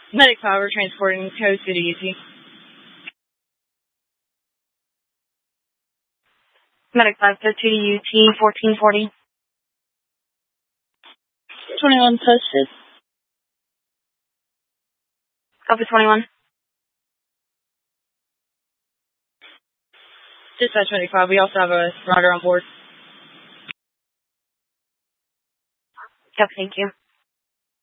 Medic 5, we're transporting code City UT. Medic 5, go to UT 1440. 21 posted. Copy 21. Dispatch Medic 5, we also have a rider on board. Yep, thank you.